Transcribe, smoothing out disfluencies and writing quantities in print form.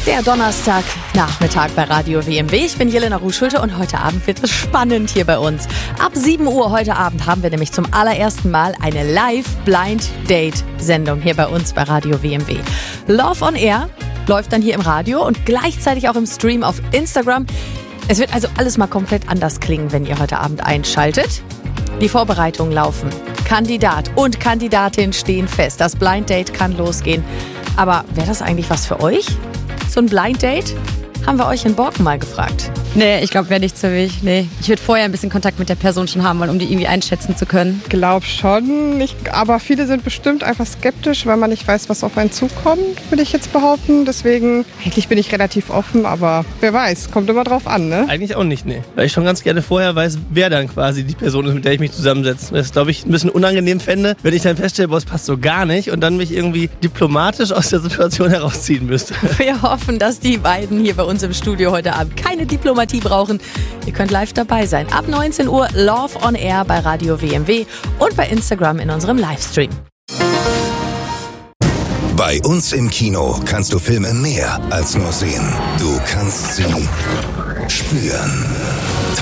Der Donnerstagnachmittag bei Radio WMW. Ich bin Jelena Ruhschulte und heute Abend wird es spannend hier bei uns. Ab 7 Uhr heute Abend haben wir nämlich zum allerersten Mal eine Live-Blind-Date-Sendung hier bei uns bei Radio WMW. Love on Air läuft dann hier im Radio und gleichzeitig auch im Stream auf Instagram. Es wird also alles mal komplett anders klingen, wenn ihr heute Abend einschaltet. Die Vorbereitungen laufen. Kandidat und Kandidatin stehen fest. Das Blind Date kann losgehen. Aber wäre das eigentlich was für euch? So ein Blind Date? Haben wir euch in Borken mal gefragt. Nee, ich glaube, wäre nichts für mich. Nee. Ich würde vorher ein bisschen Kontakt mit der Person schon haben wollen, um die irgendwie einschätzen zu können. Ich glaube schon. Aber viele sind bestimmt einfach skeptisch, weil man nicht weiß, was auf einen zukommt, würde ich jetzt behaupten. Deswegen, eigentlich bin ich relativ offen, aber wer weiß, kommt immer drauf an, ne? Eigentlich auch nicht, ne. Weil ich schon ganz gerne vorher weiß, wer dann quasi die Person ist, mit der ich mich zusammensetze. Das glaube ich ein bisschen unangenehm fände, wenn ich dann feststelle, boah, es passt so gar nicht und dann mich irgendwie diplomatisch aus der Situation herausziehen müsste. Wir hoffen, dass die beiden hier bei uns im Studio heute Abend keine Diplomatie brauchen. Ihr könnt live dabei sein. Ab 19 Uhr Love on Air bei Radio WMW und bei Instagram in unserem Livestream. Bei uns im Kino kannst du Filme mehr als nur sehen. Du kannst sie spüren.